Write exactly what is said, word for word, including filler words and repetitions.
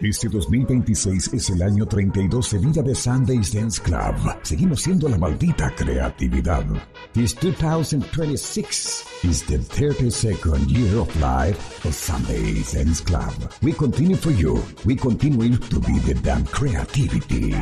Este dos mil veintiséis es el año treinta y dos de vida de Sundays Dance Club. Seguimos siendo la maldita creatividad. This two thousand twenty-six is the thirty-second year of life of Sundays Dance Club. We continue for you. We continue to be the damn creativity.